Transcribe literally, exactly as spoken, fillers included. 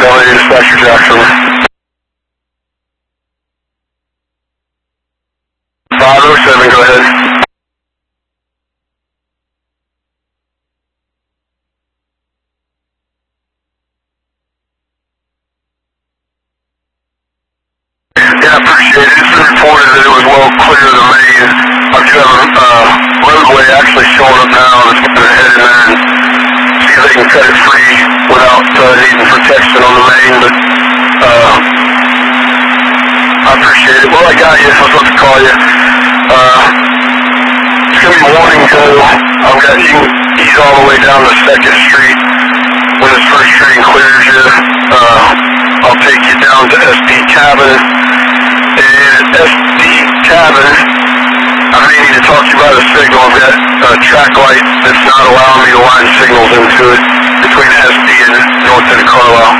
L A, dispatcher Jackson. five oh seven, go ahead. Yeah, I appreciate it. It's been reported that it was well clear of the main. I do have a uh, roadway actually showing up now that's going to head in there and see if they can cut it free without uh, needing protection on the main, but uh, I appreciate it. Well, I got you. I was about to call you. Uh, it's going to be morning, so I've got you ease all the way down to second street. When this first train clears you, uh, I'll take you down to S D Cabin. And at S D Cabin, I may need to talk to you about a signal. I've got a track light that's not allowing me to line signals into it between S D and North End of Carlisle.